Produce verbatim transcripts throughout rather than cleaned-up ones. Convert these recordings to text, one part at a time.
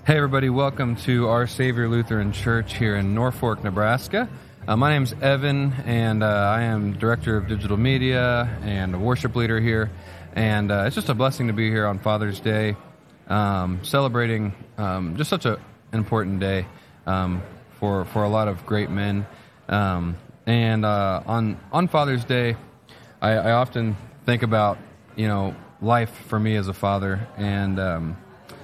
Hey everybody, welcome to Our Savior Lutheran Church here in Norfolk, Nebraska. Uh, my name's Evan, and uh, I am Director of Digital Media and a worship leader here. And uh, it's just a blessing to be here on Father's Day, um, celebrating um, just such a, an important day um, for for a lot of great men. Um, and uh, on on Father's Day, I, I often think about you know life for me as a father, and um,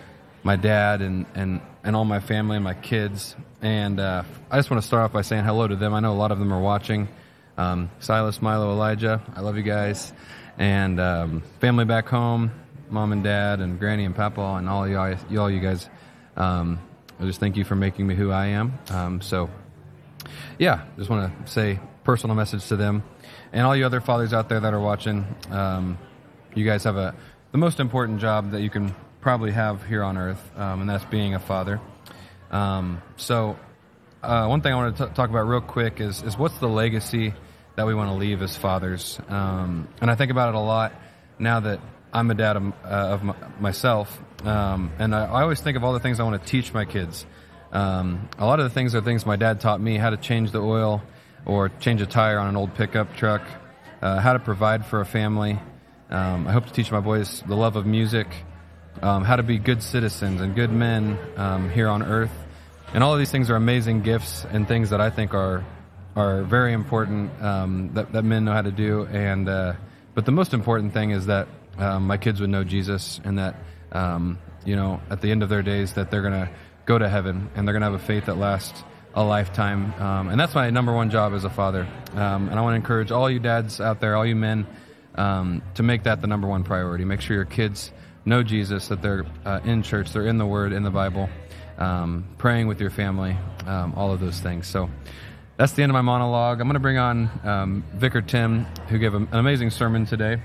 my dad and, and, and all my family and my kids. And uh, I just want to start off by saying hello to them. I know a lot of them are watching. Um, Silas, Milo, Elijah, I love you guys. And um, family back home, mom and dad and granny and papa and all you, all you guys. Um, I just thank you for making me who I am. Um, so, yeah, just want to say personal message to them. And all you other fathers out there that are watching, um, you guys have a the most important job that you can probably have here on earth, um, and that's being a father. Um, so uh, one thing I want to t- talk about real quick is, is what's the legacy that we want to leave as fathers? Um, and I think about it a lot now that I'm a dad of, uh, of my, myself, um, and I, I always think of all the things I want to teach my kids. Um, a lot of the things are things my dad taught me, how to change the oil or change a tire on an old pickup truck, uh, how to provide for a family. Um, I hope to teach my boys the love of music, Um, how to be good citizens and good men um, here on earth. And all of these things are amazing gifts and things that I think are are very important um, that, that men know how to do. And uh, but the most important thing is that um, my kids would know Jesus, and that um, you know at the end of their days that they're going to go to heaven and they're going to have a faith that lasts a lifetime. Um, and that's my number one job as a father. Um, and I want to encourage all you dads out there, all you men, um, to make that the number one priority. Make sure your kids know Jesus, that they're uh, in church, they're in the Word, in the Bible, um, praying with your family, um, all of those things. So that's the end of my monologue. I'm going to bring on um, Vicar Tim, who gave an amazing sermon today.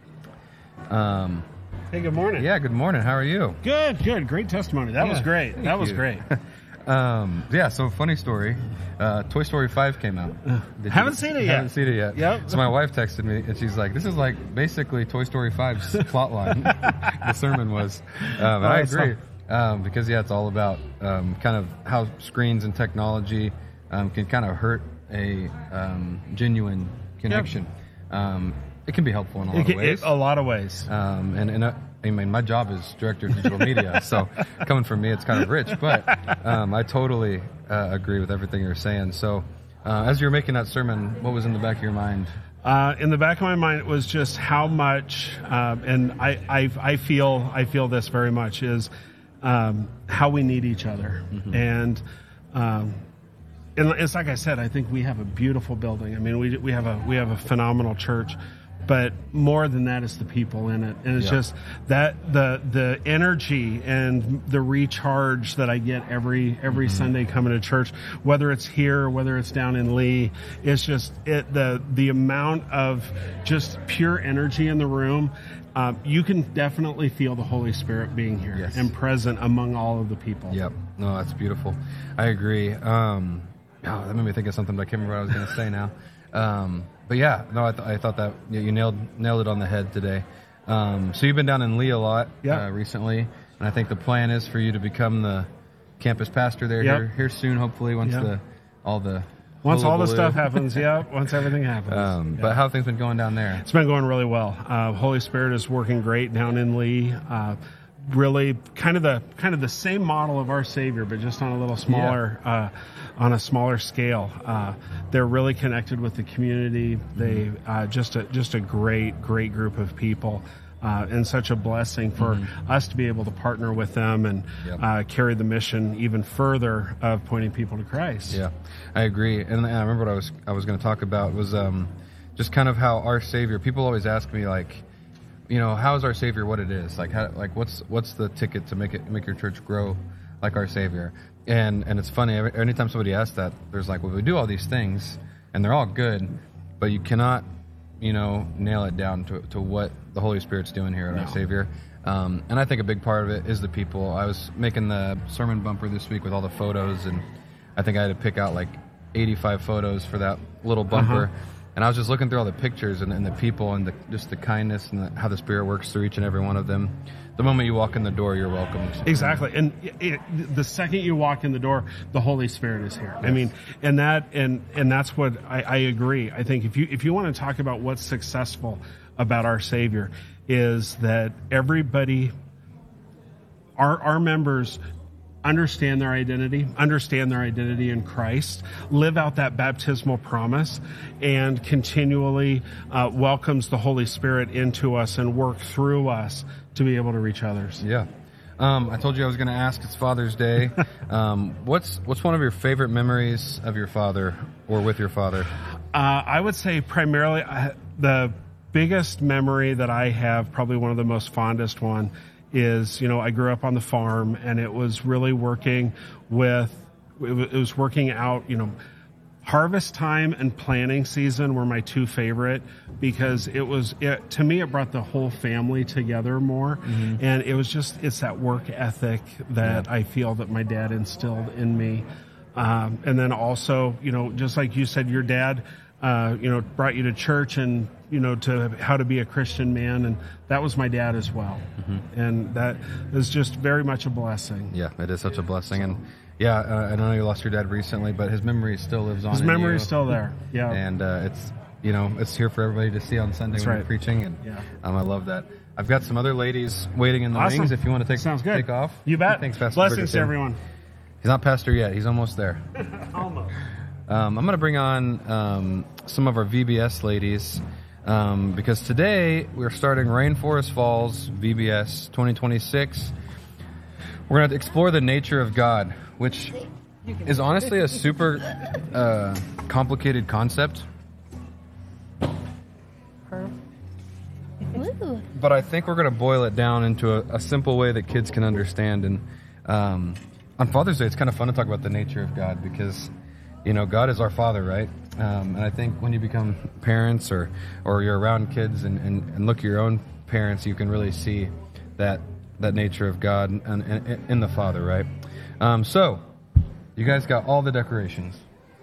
Um, hey, good morning. Yeah, good morning. How are you? Good, good. Great testimony. That yeah, was great. That was you. great. um, yeah, so funny story. Uh, Toy Story five came out. Did haven't you, seen it yet. Haven't seen it yet. Yep. So my wife texted me, and she's like, this is like basically Toy Story five's plot line. The sermon was. Um, and I agree. Um, because, yeah, it's all about um, kind of how screens and technology um, can kind of hurt a um, genuine connection. Yep. Um, it can be helpful in a lot it, of ways. It, a lot of ways. Um, and, and uh, I mean, my job is Director of Digital Media, so coming from me, it's kind of rich. But um, I totally uh, agree with everything you're saying. So uh, as you were making that sermon, what was in the back of your mind? Uh, in the back of my mind, it was just how much, um, and I, I, I feel, I feel this very much is um, how we need each other, mm-hmm. and um, and it's like I said, I think we have a beautiful building. I mean, we we have a we have a phenomenal church. But more than that is the people in it. And it's yeah. just that the the energy and the recharge that I get every every mm-hmm. Sunday coming to church, whether it's here or whether it's down in Lee, it's just it, the the amount of just pure energy in the room. Um, you can definitely feel the Holy Spirit being here yes. and present among all of the people. Yep. No, that's beautiful. I agree. Um, oh, that made me think of something, but I can't remember what I was going to say now. Um, But yeah, no, I, th- I thought that you nailed nailed it on the head today. Um, so you've been down in Lee a lot yep. uh, recently, and I think the plan is for you to become the campus pastor there yep. here, here soon, hopefully, once yep. the all the once all the stuff happens. Yeah, once everything happens. Um, yeah. But how have things been going down there? It's been going really well. Uh, Holy Spirit is working great down in Lee. Uh, really, kind of the kind of the same model of our Savior, but just on a little smaller. Yeah. Uh, on a smaller scale. Uh, they're really connected with the community. They uh, just a just a great, great group of people, uh, and such a blessing for mm-hmm. us to be able to partner with them and yep. uh, carry the mission even further of pointing people to Christ. Yeah, I agree. And I remember what I was I was going to talk about was um, just kind of how our Savior. People always ask me like, you know, how is our Savior what it is? Like, how, like what's what's the ticket to make it make your church grow like our Savior? And and it's funny, every, anytime somebody asks that, there's like, well, we do all these things, and they're all good, but you cannot, you know, nail it down to to what the Holy Spirit's doing here at no. our Savior. Um, and I think a big part of it is the people. I was making the sermon bumper this week with all the photos, and I think I had to pick out like eighty-five photos for that little bumper. And I was just looking through all the pictures and, and the people and the, just the kindness and the, how the Spirit works through each and every one of them. The moment you walk in the door, you're welcomed. Exactly. And it, it, the second you walk in the door, the Holy Spirit is here. Yes. I mean, and that, and, and that's what I, I agree. I think if you, if you want to talk about what's successful about our Savior is that everybody, our, our members understand their identity, understand their identity in Christ, live out that baptismal promise, and continually uh, welcomes the Holy Spirit into us and work through us to be able to reach others. Yeah. Um, I told you I was going to ask. It's Father's Day. um, what's what's one of your favorite memories of your father or with your father? Uh, I would say primarily uh, the biggest memory that I have, probably one of the most fondest one, is, you know, I grew up on the farm, and it was really working with, it was working out, you know, harvest time and planting season were my two favorite, because it was, it, to me, it brought the whole family together more. Mm-hmm. And it was just, it's that work ethic that yeah. I feel that my dad instilled in me. Um, and then also, you know, just like you said, your dad, uh, you know, brought you to church and, you know, to how to be a Christian man. And that was my dad as well. Mm-hmm. And that is just very much a blessing. Yeah, it is such a blessing. And yeah, uh, I know you lost your dad recently, but his memory still lives on. His memory is still there. Yeah. And uh, it's, you know, it's here for everybody to see on Sunday That's when right. you're preaching. And yeah. um, I love that. I've got some other ladies waiting in the awesome. wings if you want to take, Sounds good. take off. You bet. Thanks, Pastor Blessings Bridgerton. to everyone. He's not pastor yet. He's almost there. Almost. Um, I'm going to bring on um, some of our V B S ladies um, because today we're starting Rainforest Falls V B S twenty twenty-six. We're going to explore the nature of God, which is honestly a super uh, complicated concept. But I think we're going to boil it down into a, a simple way that kids can understand. And um, on Father's Day, it's kind of fun to talk about the nature of God because, you know, God is our Father, right? Um, and I think when you become parents or, or you're around kids and, and, and look at your own parents, you can really see that that nature of God in, in, in the Father, right? Um, so, you guys got all the decorations.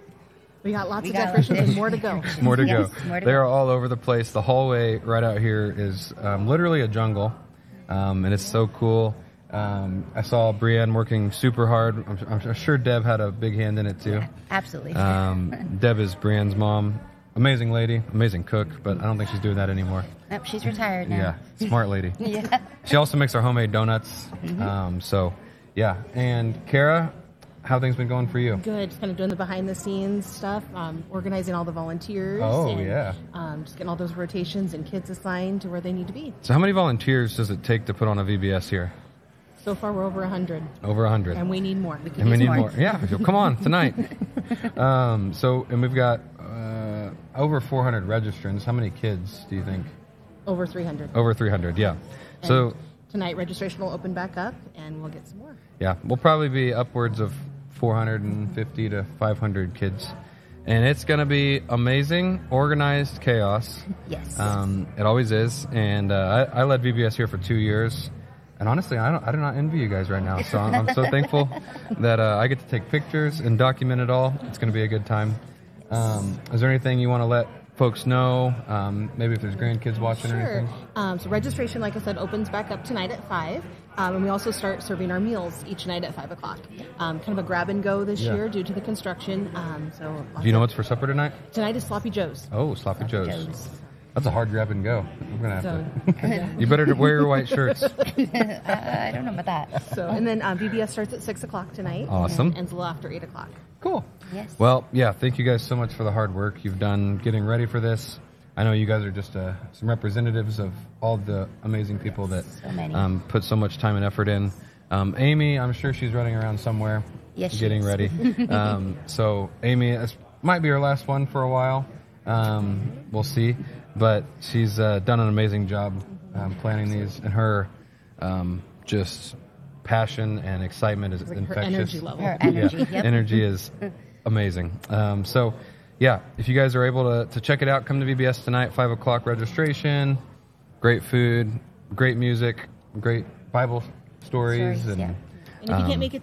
We got lots we of got decorations lots of and more to go. More to yes, go. More to They're go. all over the place. The hallway right out here is um, literally a jungle, um, and it's so cool. Um, I saw Brienne working super hard. I'm, I'm sure Deb had a big hand in it too. Yeah, absolutely. Um, Deb is Brienne's mom. Amazing lady, amazing cook, but I don't think she's doing that anymore. Nope, she's retired now. Yeah, smart lady. Yeah. She also makes our homemade donuts. Mm-hmm. Um, so, yeah. And Kara, how things been going for you? Good. Just kind of doing the behind the scenes stuff, um, organizing all the volunteers. Oh, and, yeah. Um, just getting all those rotations and kids assigned to where they need to be. So how many volunteers does it take to put on a V B S here? So far, we're over one hundred. Over one hundred. And we need more. We and we need more. more. Yeah, come on, tonight. um, so, and we've got uh, over four hundred registrants. How many kids do you think? Over three hundred. Over three hundred, yeah. And so tonight, registration will open back up, and we'll get some more. Yeah, we'll probably be upwards of four hundred fifty to five hundred kids. And it's going to be amazing, organized chaos. Yes. Um, it always is. And uh, I, I led V B S here for two years. And honestly, I, don't, I do not envy you guys right now. So I'm, I'm so thankful that uh, I get to take pictures and document it all. It's going to be a good time. Um, is there anything you want to let folks know? Um, maybe if there's grandkids watching or Sure. anything? Um, so registration, like I said, opens back up tonight at five. Um, and we also start serving our meals each night at five o'clock. Um, kind of a grab and go this Yeah. year due to the construction. Um, so Do you know what's for supper tonight? Tonight is Sloppy Joe's. Oh, Sloppy, Sloppy Joe's. Joe's. That's a hard grab and go. We're going to have So, to. You better wear your white shirts. uh, I don't know about that. so and then um, V B S starts at six o'clock tonight. Awesome. And ends a little after eight o'clock. Cool. Yes. Well, yeah, thank you guys so much for the hard work you've done getting ready for this. I know you guys are just uh, some representatives of all the amazing people that So many. um, put so much time and effort in. Um, Amy, I'm sure she's running around somewhere Yes, she getting is. ready. um, so, Amy, this might be her last one for a while. Um, we'll see. But she's uh, done an amazing job um, planning these, and her um, just passion and excitement is Like her infectious. energy level. Her energy, Yeah, yep. energy is amazing. Um, so, yeah, if you guys are able to, to check it out, come to V B S tonight, five o'clock registration. Great food, great music, great Bible stories. Stories, and yeah. And if you Um, can't make it